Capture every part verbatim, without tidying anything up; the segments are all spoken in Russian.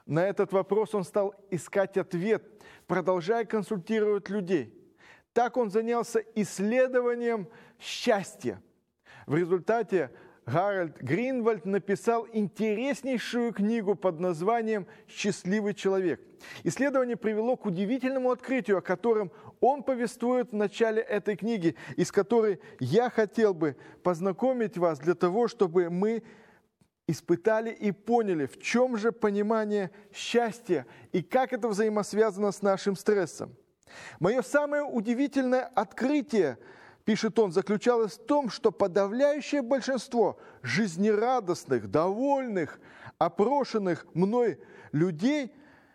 на этот вопрос он стал искать ответ, продолжая консультировать людей. Так он занялся исследованием счастья. В результате Гарольд Гринвальд написал интереснейшую книгу под названием «Счастливый человек». Исследование привело к удивительному открытию, о котором он повествует в начале этой книги, из которой я хотел бы познакомить вас для того, чтобы мы испытали и поняли, в чем же понимание счастья и как это взаимосвязано с нашим стрессом. Мое самое удивительное открытие, пишет он, заключалось в том, что подавляющее большинство жизнерадостных, довольных, опрошенных мной людей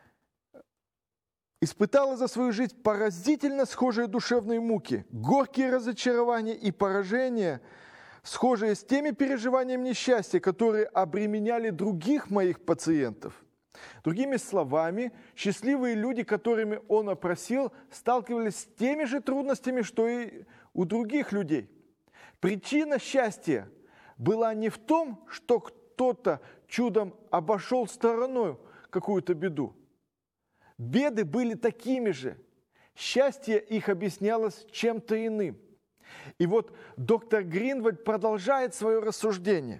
испытало за свою жизнь поразительно схожие душевные муки, горькие разочарования и поражения, схожие с теми переживаниями несчастья, которые обременяли других моих пациентов. Другими словами, счастливые люди, которыми он опросил, сталкивались с теми же трудностями, что и у других людей. Причина счастья была не в том, что кто-то чудом обошел стороной какую-то беду. Беды были такими же. Счастье их объяснялось чем-то иным. И вот доктор Гринвальд продолжает свое рассуждение.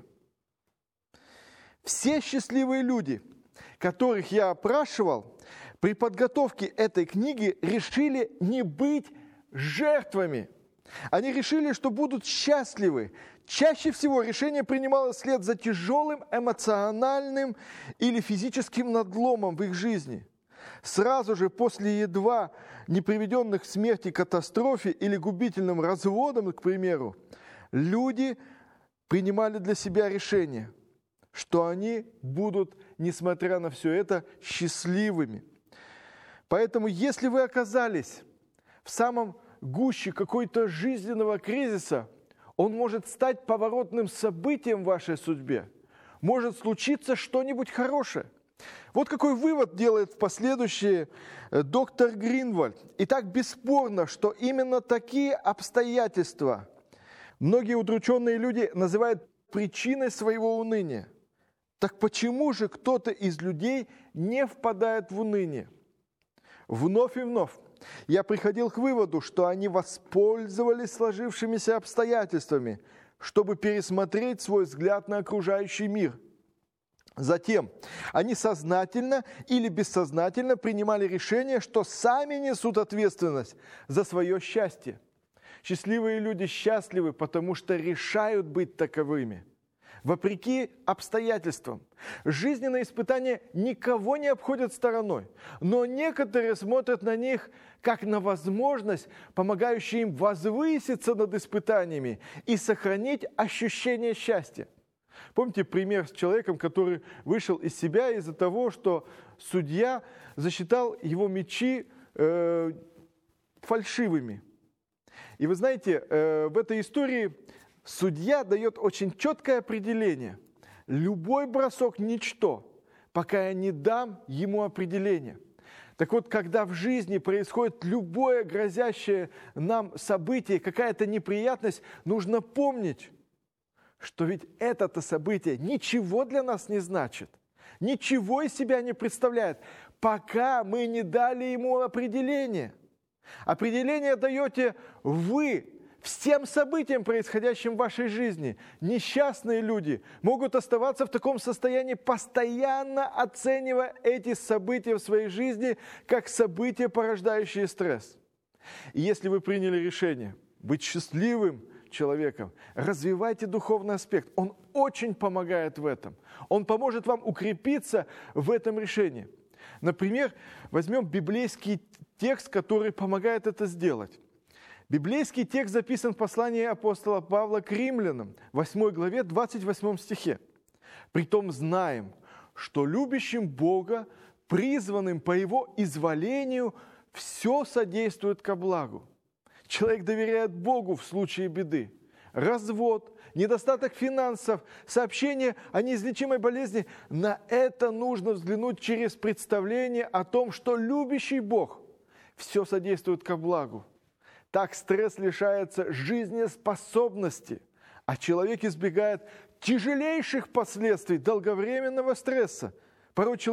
Все счастливые люди, которых я опрашивал, при подготовке этой книги решили не быть жертвами. Они решили, что будут счастливы. Чаще всего решение принималось вслед за тяжелым эмоциональным или физическим надломом в их жизни. Сразу же после едва не приведенных к смерти катастрофе или губительным разводом, к примеру, люди принимали для себя решение, что они будут, несмотря на все это, счастливыми. Поэтому, если вы оказались в самом гуще какой-то жизненного кризиса, он может стать поворотным событием в вашей судьбе. Может случиться что-нибудь хорошее. Вот какой вывод делает в последующее доктор Гринвальд. Итак, бесспорно, что именно такие обстоятельства многие удрученные люди называют причиной своего уныния. Так почему же кто-то из людей не впадает в уныние? Вновь и вновь я приходил к выводу, что они воспользовались сложившимися обстоятельствами, чтобы пересмотреть свой взгляд на окружающий мир. Затем они сознательно или бессознательно принимали решение, что сами несут ответственность за свое счастье. Счастливые люди счастливы, потому что решают быть таковыми. Вопреки обстоятельствам. Жизненные испытания никого не обходят стороной, но некоторые смотрят на них как на возможность, помогающую им возвыситься над испытаниями и сохранить ощущение счастья. Помните пример с человеком, который вышел из себя из-за того, что судья засчитал его мячи э, фальшивыми. И вы знаете, э, в этой истории судья дает очень четкое определение. Любой бросок – ничто, пока я не дам ему определение. Так вот, когда в жизни происходит любое грозящее нам событие, какая-то неприятность, нужно помнить, что ведь это-то событие ничего для нас не значит, ничего из себя не представляет, пока мы не дали ему определение. Определение даете вы всем событиям, происходящим в вашей жизни. Несчастные люди могут оставаться в таком состоянии, постоянно оценивая эти события в своей жизни как события, порождающие стресс. И если вы приняли решение быть счастливым человеком, развивайте духовный аспект. Он очень помогает в этом. Он поможет вам укрепиться в этом решении. Например, возьмем библейский текст, который помогает это сделать. Библейский текст записан в послании апостола Павла к римлянам, восьмой главе, двадцать восьмом стихе. «Притом знаем, что любящим Бога, призванным по Его изволению, все содействует ко благу». Человек доверяет Богу в случае беды. Развод, недостаток финансов, сообщение о неизлечимой болезни. На это нужно взглянуть через представление о том, что любящий Бог все содействует ко благу. Так стресс лишается жизнеспособности, а человек избегает тяжелейших последствий долговременного стресса. Порой человек